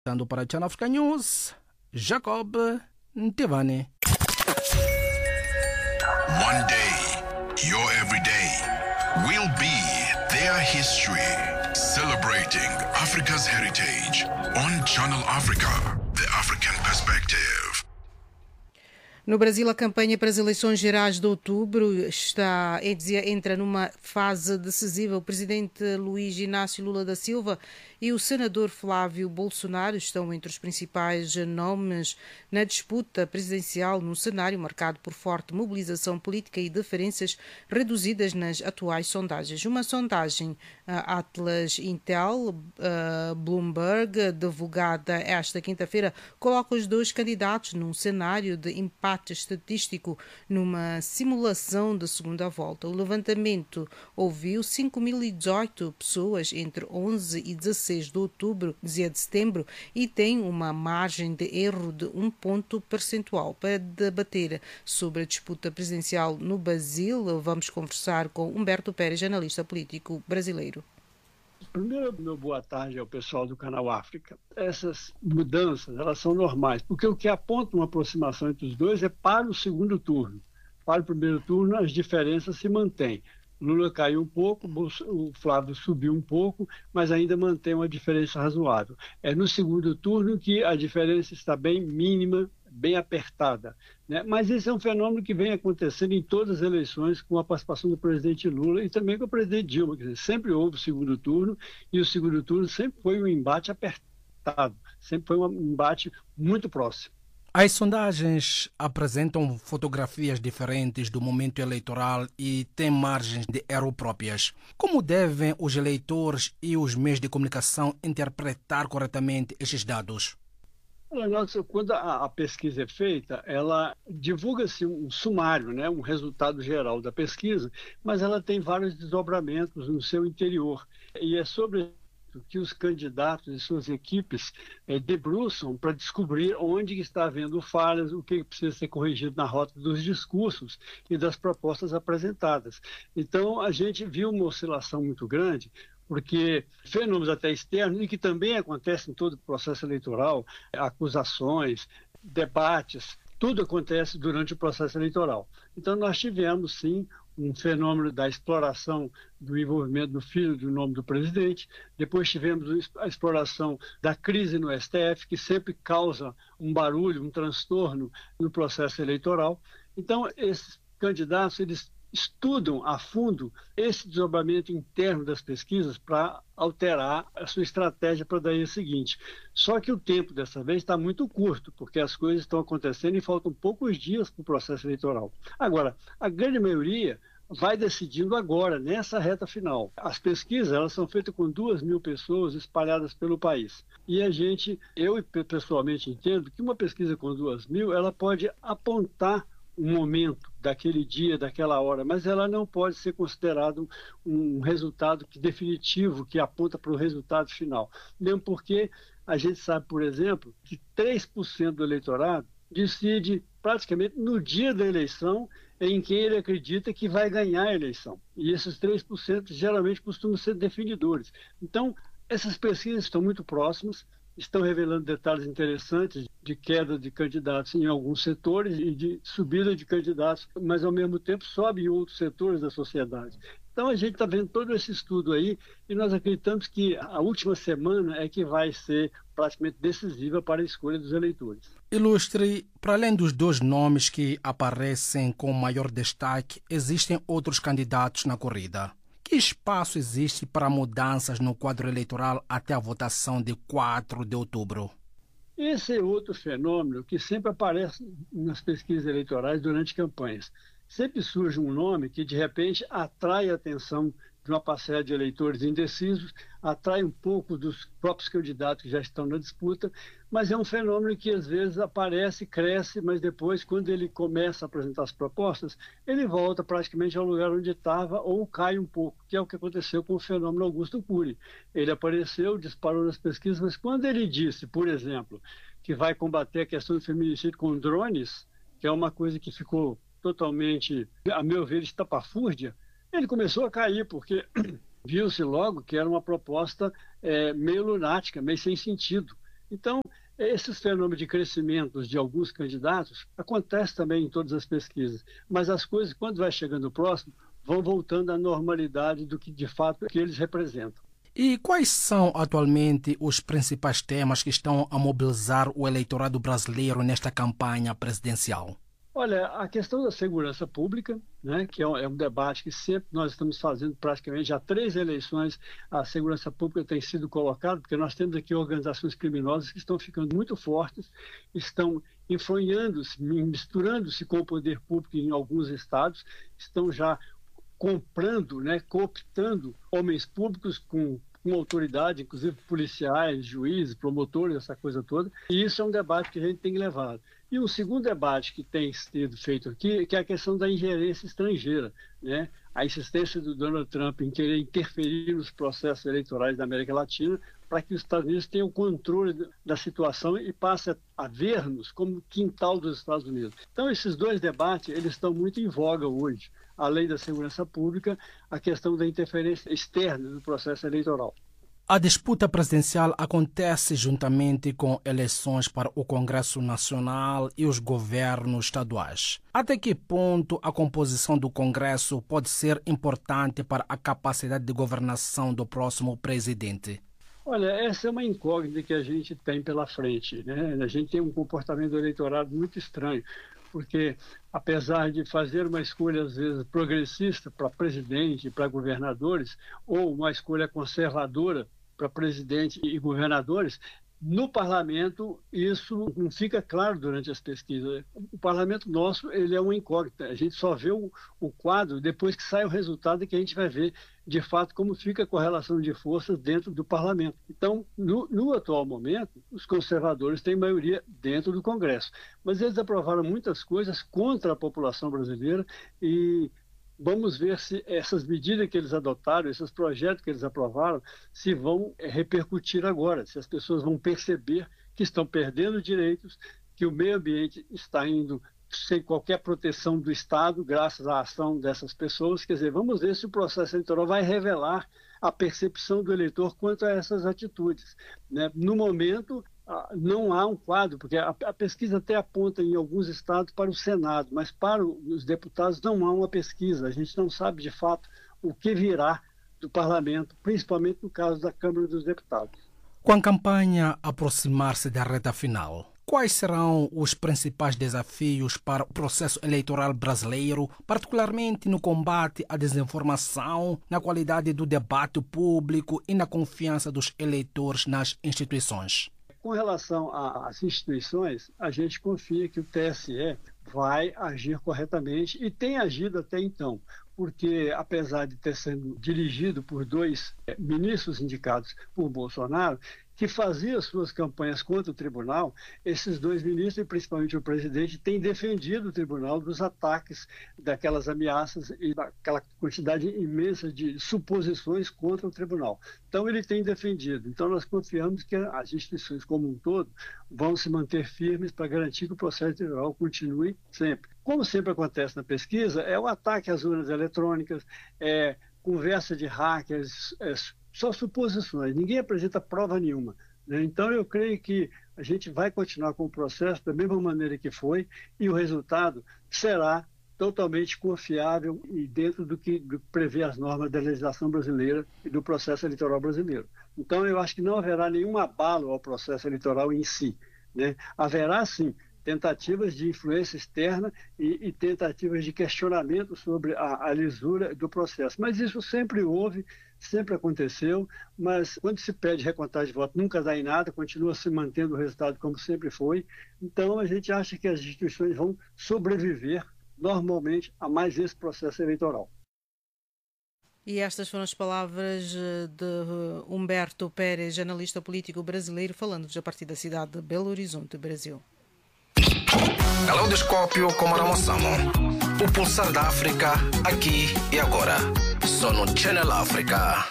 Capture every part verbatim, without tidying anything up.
Dando para a Channel Africa News, Jacob Ntivane. One day, your everyday will be their history. Celebrating Africa's heritage on Channel Africa, the African perspective. No Brasil, a campanha para as eleições gerais de outubro está, entra numa fase decisiva. O presidente Luiz Inácio Lula da Silva e o senador Flávio Bolsonaro estão entre os principais nomes na disputa presidencial, num cenário marcado por forte mobilização política e diferenças reduzidas nas atuais sondagens. Uma sondagem uh, Atlas Intel uh, Bloomberg, divulgada esta quinta-feira, coloca os dois candidatos num cenário de empate estatístico numa simulação da segunda volta. O levantamento ouviu cinco mil e dezoito pessoas entre onze e dezesseis de outubro, dezesseis de setembro, e tem uma margem de erro de um ponto percentual. Para debater sobre a disputa presidencial no Brasil, vamos conversar com Humberto Pérez, analista político brasileiro. Primeiro, meu boa tarde ao pessoal do Canal África. Essas mudanças, elas são normais, porque o que aponta uma aproximação entre os dois é para o segundo turno. Para o primeiro turno, as diferenças se mantêm. Lula caiu um pouco, o Flávio subiu um pouco, mas ainda mantém uma diferença razoável. É no segundo turno que a diferença está bem mínima, bem apertada, né? Mas esse é um fenômeno que vem acontecendo em todas as eleições com a participação do presidente Lula e também com o presidente Dilma. Quer dizer, sempre houve o segundo turno e o segundo turno sempre foi um embate apertado, sempre foi um embate muito próximo. As sondagens apresentam fotografias diferentes do momento eleitoral e têm margens de erro próprias. Como devem os eleitores e os meios de comunicação interpretar corretamente estes dados? Quando a pesquisa é feita, ela divulga-se um sumário, né, um resultado geral da pesquisa, mas ela tem vários desdobramentos no seu interior. E é sobre que os candidatos e suas equipes é, debruçam para descobrir onde está havendo falhas, o que precisa ser corrigido na rota dos discursos e das propostas apresentadas. Então, a gente viu uma oscilação muito grande, porque fenômenos até externos, e que também acontecem em todo o processo eleitoral, acusações, debates, tudo acontece durante o processo eleitoral. Então, nós tivemos, sim, um fenômeno da exploração do envolvimento do filho do nome do presidente. Depois tivemos a exploração da crise no S T F, que sempre causa um barulho, um transtorno no processo eleitoral. Então, esses candidatos, eles estudam a fundo esse desdobramento interno das pesquisas para alterar a sua estratégia para daí o seguinte. Só que o tempo dessa vez está muito curto, porque as coisas estão acontecendo e faltam poucos dias para o processo eleitoral. Agora, a grande maioria vai decidindo agora, nessa reta final. As pesquisas, elas são feitas com duas mil pessoas espalhadas pelo país. E a gente, eu pessoalmente entendo que uma pesquisa com duas mil, ela pode apontar um momento daquele dia, daquela hora, mas ela não pode ser considerada um, um resultado que, definitivo, que aponta para o resultado final. Mesmo porque a gente sabe, por exemplo, que três por cento do eleitorado decide praticamente no dia da eleição em quem ele acredita que vai ganhar a eleição. E esses três por cento geralmente costumam ser definidores. Então, essas pesquisas estão muito próximas, estão revelando detalhes interessantes de queda de candidatos em alguns setores e de subida de candidatos, mas ao mesmo tempo sobe em outros setores da sociedade. Então a gente está vendo todo esse estudo aí e nós acreditamos que a última semana é que vai ser praticamente decisiva para a escolha dos eleitores. Ilustre, para além dos dois nomes que aparecem com maior destaque, existem outros candidatos na corrida. Que espaço existe para mudanças no quadro eleitoral até a votação de quatro de outubro? Esse é outro fenômeno que sempre aparece nas pesquisas eleitorais durante campanhas. Sempre surge um nome que, de repente, atrai a atenção de uma parcela de eleitores indecisos, atrai um pouco dos próprios candidatos que já estão na disputa, mas é um fenômeno que às vezes aparece, cresce, mas depois, quando ele começa a apresentar as propostas, ele volta praticamente ao lugar onde estava ou cai um pouco, que é o que aconteceu com o fenômeno Augusto Cury. Ele apareceu, disparou nas pesquisas, mas quando ele disse, por exemplo, que vai combater a questão do feminicídio com drones, que é uma coisa que ficou totalmente, a meu ver, estapafúrdia, ele começou a cair, porque viu-se logo que era uma proposta é, meio lunática, meio sem sentido. Então, esses fenômenos de crescimento de alguns candidatos acontecem também em todas as pesquisas, mas as coisas, quando vai chegando próximo, vão voltando à normalidade do que de fato que eles representam. E quais são atualmente os principais temas que estão a mobilizar o eleitorado brasileiro nesta campanha presidencial? Olha, a questão da segurança pública, né, que é um, é um debate que sempre nós estamos fazendo praticamente já três eleições, a segurança pública tem sido colocada, porque nós temos aqui organizações criminosas que estão ficando muito fortes, estão influenciando-se, misturando-se com o poder público em alguns estados, estão já comprando, né, cooptando homens públicos com com autoridade, inclusive policiais, juízes, promotores, essa coisa toda. E isso é um debate que a gente tem levado. E um segundo debate que tem sido feito aqui, que é a questão da ingerência estrangeira, né? A insistência do Donald Trump em querer interferir nos processos eleitorais da América Latina para que os Estados Unidos tenham controle da situação e passe a ver-nos como quintal dos Estados Unidos. Então, esses dois debates, eles estão muito em voga hoje. Além da segurança pública, a questão da interferência externa no processo eleitoral. A disputa presidencial acontece juntamente com eleições para o Congresso Nacional e os governos estaduais. Até que ponto a composição do Congresso pode ser importante para a capacidade de governação do próximo presidente? Olha, essa é uma incógnita que a gente tem pela frente, né? A gente tem um comportamento do eleitorado muito estranho, porque apesar de fazer uma escolha, às vezes, progressista para presidente e para governadores, ou uma escolha conservadora para presidente e governadores, no parlamento isso não fica claro durante as pesquisas. O parlamento nosso, ele é uma incógnita. A gente só vê o, o quadro depois que sai o resultado e que a gente vai ver, de fato, como fica a correlação de forças dentro do parlamento. Então, no, no atual momento, os conservadores têm maioria dentro do Congresso. Mas eles aprovaram muitas coisas contra a população brasileira e vamos ver se essas medidas que eles adotaram, esses projetos que eles aprovaram, se vão repercutir agora, se as pessoas vão perceber que estão perdendo direitos, que o meio ambiente está indo sem qualquer proteção do Estado, graças à ação dessas pessoas. Quer dizer, vamos ver se o processo eleitoral vai revelar a percepção do eleitor quanto a essas atitudes, né? No momento, não há um quadro, porque a, a pesquisa até aponta em alguns estados para o Senado, mas para os deputados não há uma pesquisa. A gente não sabe, de fato, o que virá do parlamento, principalmente no caso da Câmara dos Deputados. Com a campanha aproximar-se da reta final, quais serão os principais desafios para o processo eleitoral brasileiro, particularmente no combate à desinformação, na qualidade do debate público e na confiança dos eleitores nas instituições? Com relação às instituições, a gente confia que o T S E vai agir corretamente e tem agido até então, porque apesar de ter sido dirigido por dois ministros indicados por Bolsonaro, que faziam suas campanhas contra o tribunal, esses dois ministros, e principalmente o presidente, têm defendido o tribunal dos ataques, daquelas ameaças e daquela quantidade imensa de suposições contra o tribunal. Então, ele tem defendido. Então, nós confiamos que as instituições como um todo vão se manter firmes para garantir que o processo eleitoral continue sempre. Como sempre acontece na pesquisa, é o ataque às urnas eletrônicas, é conversa de hackers, é só suposições, ninguém apresenta prova nenhuma, né? Então eu creio que a gente vai continuar com o processo da mesma maneira que foi e o resultado será totalmente confiável e dentro do que, do que prevê as normas da legislação brasileira e do processo eleitoral brasileiro. Então eu acho que não haverá nenhum abalo ao processo eleitoral em si, né? Haverá sim tentativas de influência externa e, e tentativas de questionamento sobre a, a lisura do processo. Mas isso sempre houve, sempre aconteceu, mas quando se pede recontagem de voto nunca dá em nada, continua se mantendo o resultado como sempre foi. Então a gente acha que as instituições vão sobreviver normalmente a mais esse processo eleitoral. E estas foram as palavras de Humberto Pérez, analista político brasileiro, falando-vos a partir da cidade de Belo Horizonte, Brasil. Caleidoscópio com Maramo Samo. O pulsar da África, aqui e agora. Só no Channel África.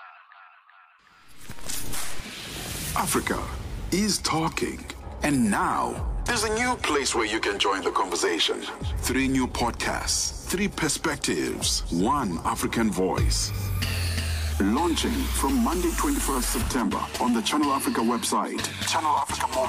Africa is talking. And now, there's a new place where you can join the conversation. Three new podcasts, three perspectives, one African voice. Launching from Monday, twenty-first September on the Channel Africa website. Channel Africa